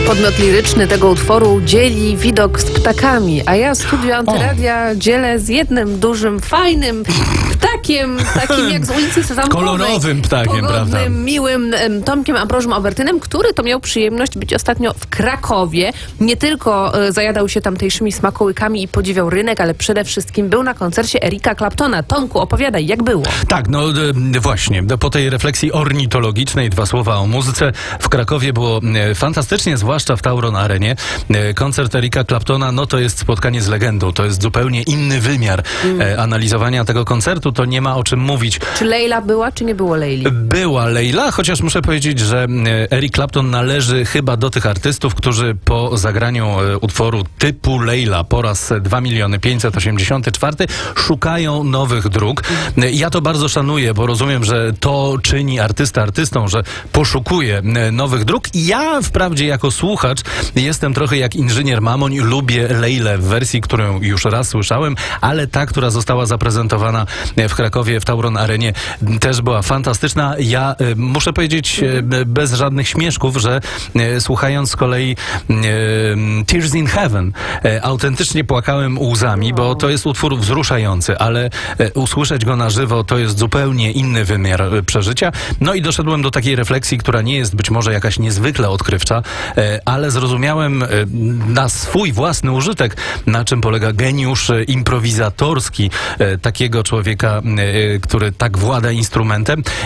Podmiot liryczny tego utworu dzieli widok z ptakami, a ja studio Antyradia dzielę z jednym dużym, fajnym ptakiem, takim jak z ulicy Sezamkowej. Kolorowym ptakiem, pogodnym, prawda? miłym Tomkiem Ambrożem Obertynem, który to miał przyjemność być ostatnio w Krakowie. Nie tylko zajadał się tamtejszymi smakołykami i podziwiał rynek, ale przede wszystkim był na koncercie Erika Claptona. Tomku, opowiadaj, jak było? Tak, no właśnie, po tej refleksji ornitologicznej 2 słowa o muzyce. W Krakowie było fantastycznie, zwłaszcza w Tauron Arenie. Koncert Erika Claptona, no to jest spotkanie z legendą, to jest zupełnie inny wymiar analizowania tego koncertu, to nie ma o czym mówić. Czy Leila była, czy nie było Leili? Była Leila, chociaż muszę powiedzieć, że Eric Clapton należy chyba do tych artystów, którzy po zagraniu utworu typu Leila po raz 2 584 szukają nowych dróg. Ja to bardzo szanuję, bo rozumiem, że to czyni artysta artystą, że poszukuje nowych dróg. I ja wprawdzie jako słuchacz jestem trochę jak inżynier Mamoń, lubię Leilę w wersji, którą już raz słyszałem, ale ta, która została zaprezentowana w Krakowie w Tauron Arenie, też była fantastyczna. Ja muszę powiedzieć bez żadnych śmieszków, że słuchając z kolei Tears in Heaven autentycznie płakałem łzami, bo to jest utwór wzruszający, ale usłyszeć go na żywo to jest zupełnie inny wymiar przeżycia. No i doszedłem do takiej refleksji, która nie jest być może jakaś niezwykle odkrywcza, ale zrozumiałem na swój własny użytek, na czym polega geniusz improwizatorski takiego człowieka, który tak włada instrumentem.